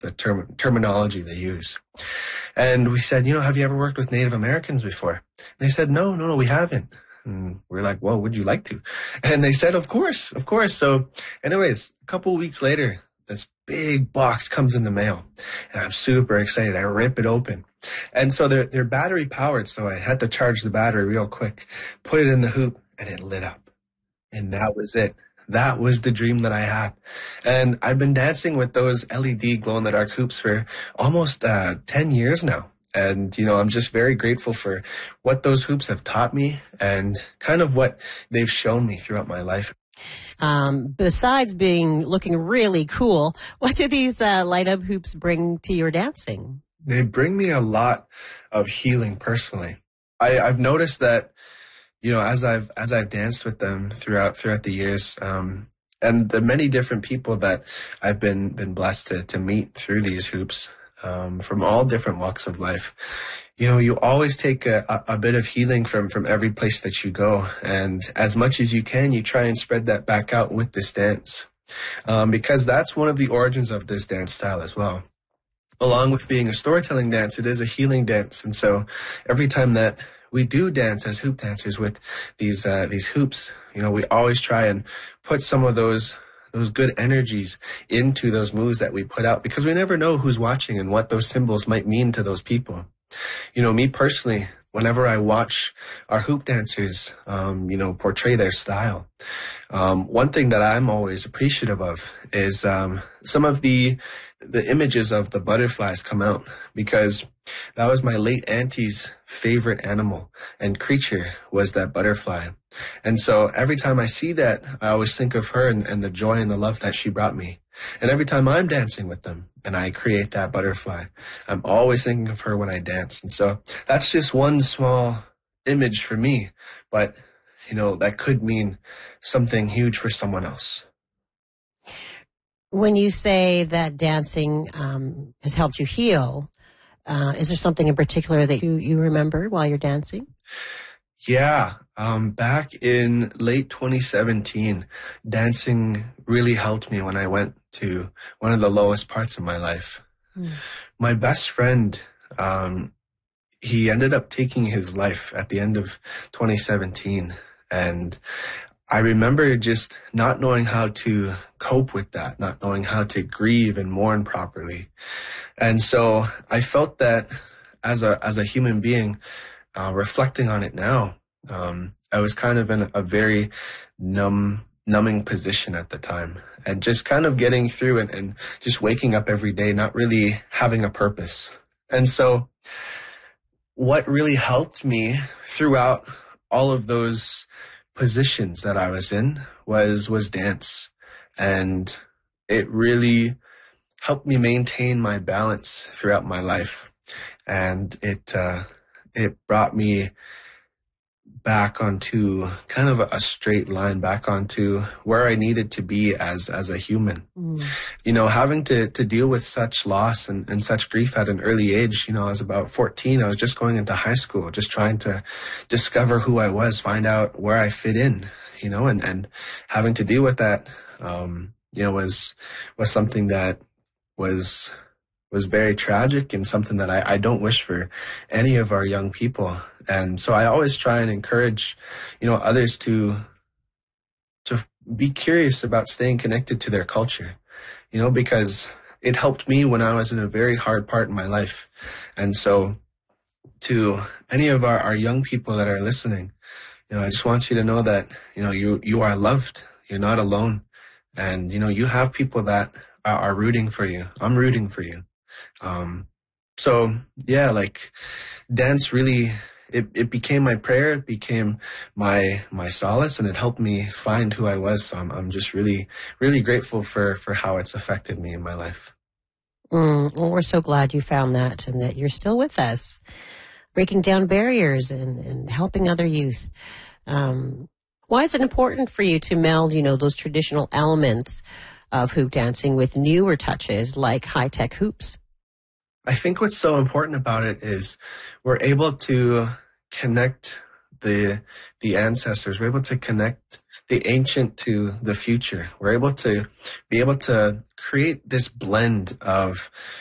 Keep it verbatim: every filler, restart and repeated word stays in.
the term, terminology they use. And we said, you know, have you ever worked with Native Americans before? And they said, no, no, no, we haven't. And we're like, well, would you like to? And they said, of course, of course. So anyways, a couple of weeks later, this big box comes in the mail and I'm super excited. I rip it open. And so they're, they're battery powered. So I had to charge the battery real quick, put it in the hoop, and it lit up. And that was it. That was the dream that I had. And I've been dancing with those L E D glow in the dark hoops for almost uh, ten years now. And, you know, I'm just very grateful for what those hoops have taught me and kind of what they've shown me throughout my life. Um, besides being looking really cool, what do these uh, light up hoops bring to your dancing? They bring me a lot of healing personally. I, I've noticed that, you know, as I've as I've danced with them throughout throughout the years, um, and the many different people that I've been been blessed to to meet through these hoops, um, from all different walks of life. You know, you always take a, a bit of healing from, from every place that you go. And as much as you can, you try and spread that back out with this dance. Um, because that's one of the origins of this dance style as well. Along with being a storytelling dance, it is a healing dance. And so every time that we do dance as hoop dancers with these, uh, these hoops, you know, we always try and put some of those those good energies into those moves that we put out, because we never know who's watching and what those symbols might mean to those people. You know, me personally, whenever I watch our hoop dancers, um, you know, portray their style, um, one thing that I'm always appreciative of is um, some of the the images of the butterflies come out, because that was my late auntie's favorite animal and creature was that butterfly. And so every time I see that, I always think of her and, and the joy and the love that she brought me. And every time I'm dancing with them and I create that butterfly, I'm always thinking of her when I dance. And so that's just one small image for me, but, you know, that could mean something huge for someone else. When you say that dancing um, has helped you heal, uh, is there something in particular that you, you remember while you're dancing? Yeah. Um, back in late twenty seventeen, dancing really helped me when I went to one of the lowest parts of my life. Mm. My best friend, um, he ended up taking his life at the end of twenty seventeen. And I remember just not knowing how to cope with that, not knowing how to grieve and mourn properly. And so I felt that as a, as a human being, uh, reflecting on it now, um, I was kind of in a very numb, numbing position at the time, and just kind of getting through it and just waking up every day, not really having a purpose. And so what really helped me throughout all of those positions that I was in was, was dance. And it really helped me maintain my balance throughout my life. And it, uh, it brought me back onto kind of a straight line, back onto where I needed to be as, as a human. Mm. You know, having to, to deal with such loss and, and such grief at an early age. You know, I was about fourteen. I was just going into high school, just trying to discover who I was, find out where I fit in, you know, and, and having to deal with that, um, you know, was, was something that was, was very tragic and something that I, I don't wish for any of our young people. And so I always try and encourage, you know, others to, to be curious about staying connected to their culture, you know, because it helped me when I was in a very hard part in my life. And so to any of our, our young people that are listening, you know, I just want you to know that, you know, you, you are loved. You're not alone. And, you know, you have people that are, are rooting for you. I'm rooting for you. Um, so yeah, like dance really, It, it became my prayer, it became my my solace, and it helped me find who I was. So I'm, I'm just really, really grateful for, for how it's affected me in my life. Mm, well, we're so glad you found that and that you're still with us, breaking down barriers and, and helping other youth. Um, why is it important for you to meld, you know, those traditional elements of hoop dancing with newer touches like high-tech hoops? I think what's so important about it is we're able to connect the the ancestors. We're able to connect the ancient to the future. We're able to be able to create this blend of